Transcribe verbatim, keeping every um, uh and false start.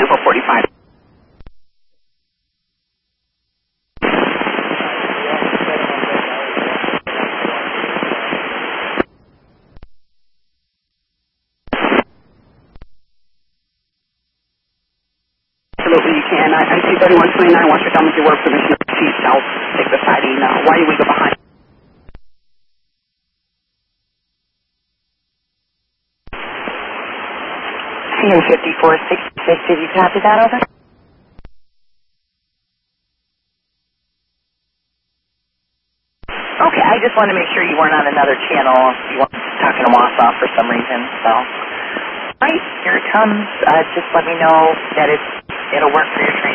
twenty-four forty-five. Absolutely, you can. I, I see thirty-one twenty-nine. Once you're done with your work permission, proceed south. Take the siding. Uh, why you we go behind? C M fifty-four sixty-six, did you copy that over? Okay, I just wanted to make sure you weren't on another channel. You weren't talking to Wausau for some reason, so. All right, here it comes. Uh, just let me know that it's, it'll work for your